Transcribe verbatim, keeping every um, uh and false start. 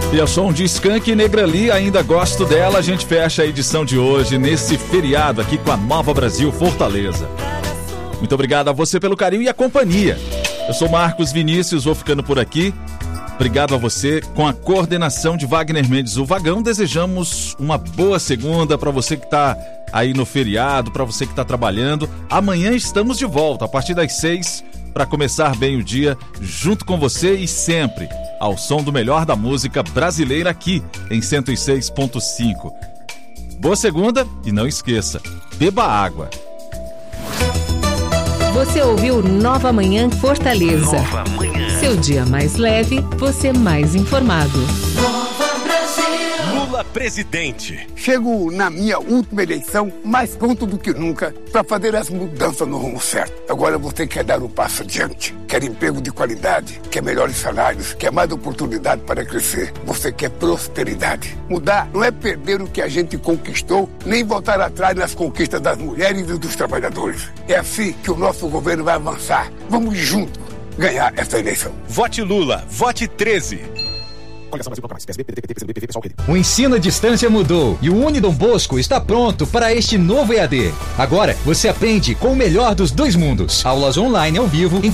E ao som de Skank e Negrali, ainda gosto dela, a gente fecha a edição de hoje nesse feriado aqui com a Nova Brasil Fortaleza. Muito obrigado a você pelo carinho e a companhia. Eu sou Marcos Vinícius, vou ficando por aqui. Obrigado a você, com a coordenação de Wagner Mendes, o Vagão. Desejamos uma boa segunda para você que está aí no feriado, para você que está trabalhando. Amanhã estamos de volta, a partir das seis, para começar bem o dia, junto com você e sempre ao som do melhor da música brasileira aqui em cento e seis ponto cinco. Boa segunda e não esqueça, beba água. Você ouviu Nova Manhã Fortaleza. Nova Manhã. Seu dia mais leve, você mais informado. Lula presidente. Chego na minha última eleição mais pronto do que nunca para fazer as mudanças no rumo certo. Agora você quer dar um passo adiante, quer emprego de qualidade, quer melhores salários, quer mais oportunidade para crescer. Você quer prosperidade. Mudar não é perder o que a gente conquistou, nem voltar atrás nas conquistas das mulheres e dos trabalhadores. É assim que o nosso governo vai avançar. Vamos juntos ganhar essa eleição. Vote Lula, vote treze. O ensino à distância mudou e o Unidom Bosco está pronto para este novo E A D. Agora você aprende com o melhor dos dois mundos. Aulas online ao vivo em